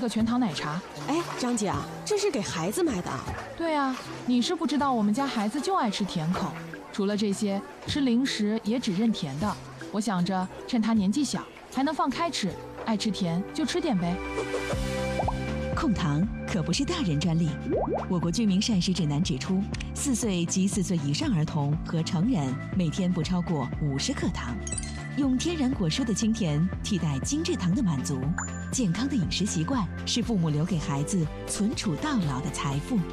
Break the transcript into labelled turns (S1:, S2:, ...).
S1: 个全糖奶茶。
S2: 哎，张姐啊，这是给孩子买的啊？
S1: 对啊，你是不知道我们家孩子就爱吃甜口，除了这些，吃零食也只认甜的。我想着趁他年纪小，还能放开吃，爱吃甜就吃点呗。
S3: 控糖可不是大人专利。我国居民膳食指南指出，4岁及4岁以上儿童和成人每天不超过50克糖。用天然果蔬的清甜替代精制糖的满足，健康的饮食习惯是父母留给孩子存储到老的财富。